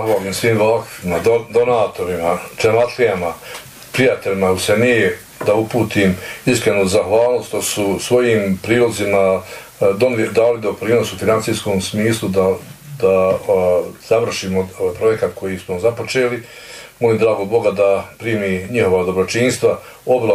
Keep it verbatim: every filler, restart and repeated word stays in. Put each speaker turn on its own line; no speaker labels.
zahvalim svim vakfima, donatorima, džematlijama, prijateljima u Senije, da uputim iskrenu zahvalnost, to su svojim prilozima dali doprinos u financijskom smislu da, da a, završimo ovaj projekat koji smo započeli. Molim drago Boga da primi njihova dobročinstva,